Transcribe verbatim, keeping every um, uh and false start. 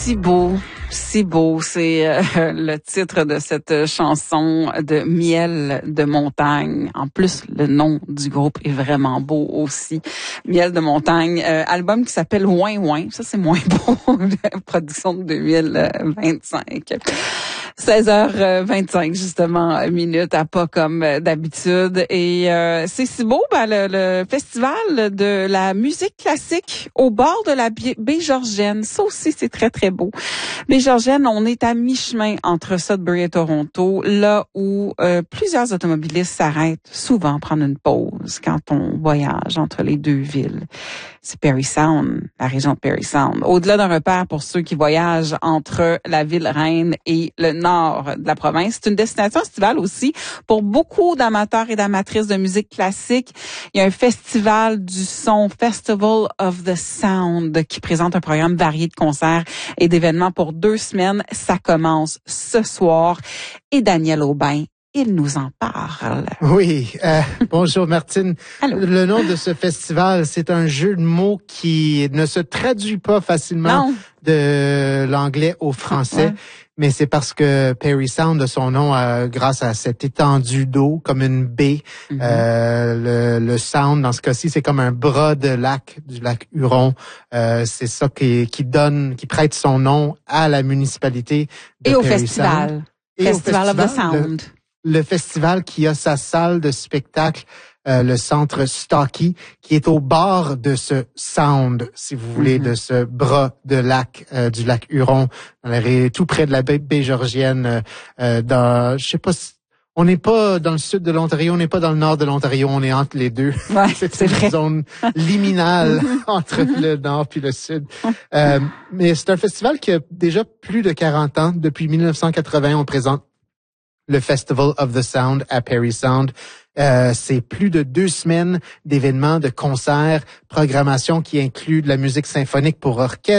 Si beau, si beau, c'est euh, le titre de cette chanson de Miel de montagne. En plus, le nom du groupe est vraiment beau aussi. Miel de montagne, euh, album qui s'appelle Ouin Ouin. Ça, c'est moins beau. Production de deux mille vingt-cinq. seize heures vingt-cinq, justement, minutes, à pas comme d'habitude. Et euh, c'est si beau, ben, le, le festival de la musique classique au bord de la baie Georgienne. Ça aussi, c'est très, très beau. Baie Georgienne, on est à mi-chemin entre Sudbury et Toronto, là où euh, plusieurs automobilistes s'arrêtent souvent prendre une pause quand on voyage entre les deux villes. C'est Parry Sound, la région de Parry Sound. Au-delà d'un repère pour ceux qui voyagent entre la ville reine et le nord de la province, c'est une destination estivale aussi pour beaucoup d'amateurs et d'amatrices de musique classique. Il y a un festival du son, Festival of the Sound, qui présente un programme varié de concerts et d'événements pour deux semaines. Ça commence ce soir. Et Daniel Aubin, il nous en parle. Oui. Euh, bonjour Martine. Allô. Le nom de ce festival, c'est un jeu de mots qui ne se traduit pas facilement Non. de l'anglais au français. Ouais. Mais c'est parce que Parry Sound a son nom euh, grâce à cette étendue d'eau, comme une baie. Mm-hmm. Euh, le, le Sound, dans ce cas-ci, c'est comme un bras de lac, du lac Huron. Euh, c'est ça qui, qui donne, qui prête son nom à la municipalité de Et Parry au festival. Sound. Et festival, au festival of the Sound. Le, le festival qui a sa salle de spectacle, euh, le centre Stocky, qui est au bord de ce Sound, si vous voulez, mm-hmm. de ce bras de lac, euh, du lac Huron, dans la, tout près de la baie, baie Georgienne, euh, dans, je sais pas si, on n'est pas dans le sud de l'Ontario, on n'est pas dans le nord de l'Ontario, on est entre les deux. Ouais, c'est, c'est une vrai. zone liminale entre le nord puis le sud. Euh, mais c'est un festival qui a déjà plus de quarante ans. Depuis dix-neuf cent quatre-vingts, on présente le Festival of the Sound à Parry Sound. Euh, c'est plus de deux semaines d'événements, de concerts, programmation qui inclut de la musique symphonique pour orchestre,